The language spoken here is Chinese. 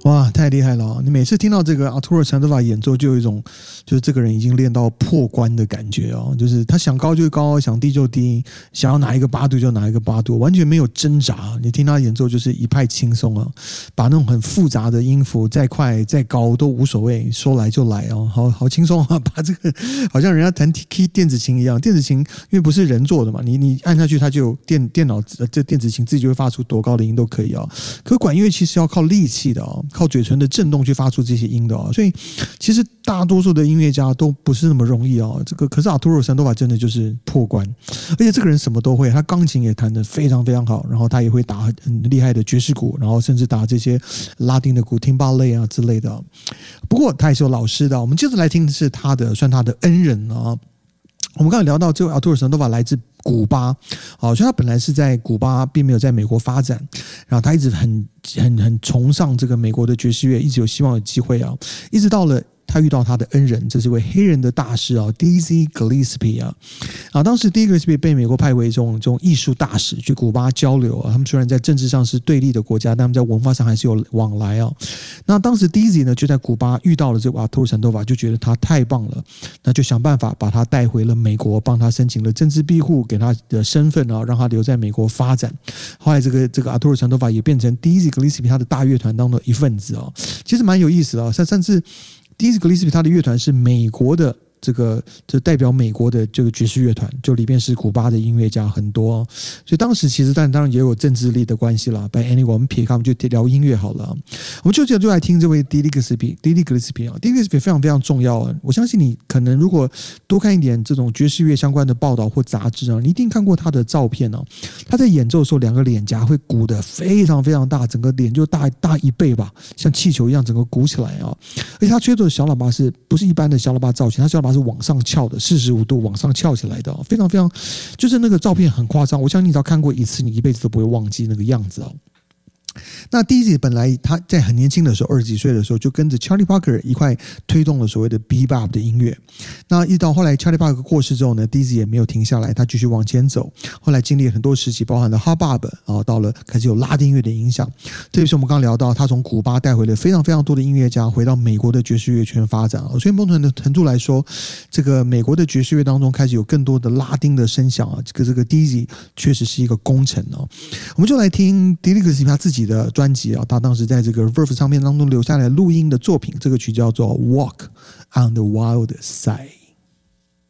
哇，太厉害了哦！你每次听到这个阿图尔·桑多瓦演奏，就有一种就是这个人已经练到破关的感觉哦，就是他想高就高，想低就低，想要哪一个八度就哪一个八度，完全没有挣扎。你听他演奏就是一派轻松啊，把那种很复杂的音符再快再高都无所谓，说来就来哦，好轻松啊！把这个好像人家弹电子琴一样，电子琴因为不是人做的嘛，你按下去它就电脑这电子琴自己就会发出多高的音都可以啊。可管乐器是要靠力气的哦。靠嘴唇的震动去发出这些音的哦，所以其实大多数的音乐家都不是那么容易哦。这个可是阿图尔·桑多瓦真的就是破关，而且这个人什么都会，他钢琴也弹得非常非常好，然后他也会打很厉害的爵士鼓，然后甚至打这些拉丁的鼓，听芭蕾啊之类的哦。不过他也是有老师的，我们接着来听的是算他的恩人啊。我们刚才聊到这位阿图尔·桑多瓦来自古巴，所以他本来是在古巴，并没有在美国发展。然后他一直很崇尚这个美国的爵士乐，一直有希望有机会啊，一直到了他遇到他的恩人，这是位黑人的大师啊 ，Dizzy Gillespie 啊。当时 Dizzy Gillespie 被美国派为这种艺术大使去古巴交流啊。他们虽然在政治上是对立的国家，但他们在文化上还是有往来啊。那当时 Dizzy 呢就在古巴遇到了这个阿图尔·桑多瓦，就觉得他太棒了，那就想办法把他带回了美国，帮他申请了政治庇护，给他的身份啊，让他留在美国发展。后来这个阿图尔·桑多瓦也变成 Dizzy Gillespie 他的大乐团当中的一份子啊，其实蛮有意思的啊，甚至。Dizzy Gillespie 他的乐团是美国的这代表美国的这个爵士乐团，就里面是古巴的音乐家很多哦，所以当时其实当然也有政治力的关系啦。But anyway， 我们撇开，我们就聊音乐好了。我们就来听这位 Dizzy Gillespie 啊 ，Dizzy Gillespie 非常非常重要啊。我相信你可能如果多看一点这种爵士乐相关的报道或杂志啊，你一定看过他的照片哦。他在演奏的时候，两个脸颊会鼓得非常非常大，整个脸就大一倍吧，像气球一样整个鼓起来啊。而且他吹奏的小喇叭不是一般的小喇叭造型，他小喇叭是往上翘的，45度往上翘起来的，非常非常，就是那个照片很夸张。我相信你只要看过一次，你一辈子都不会忘记那个样子哦。那 Dizzy 本来他在很年轻的时候，20几岁的时候就跟着 Charlie Parker 一块推动了所谓的 Bebop 的音乐。那一直到后来 Charlie Parker 过世之后呢， Dizzy 也没有停下来，他继续往前走。后来经历了很多时期，包含了 Hot Bop 到了开始有拉丁乐的影响。特别是我们刚刚聊到，他从古巴带回了非常非常多的音乐家回到美国的爵士乐圈发展。所以某种程度来说，这个美国的爵士乐当中开始有更多的拉丁的声响啊。这个 Dizzy 确实是一个工程哦。我们就来听 Dizzy Gillespie 他自己的专辑啊，他当时在这个 Verve 唱片当中留下来录音的作品，这个曲叫做 Walk on the Wild Side。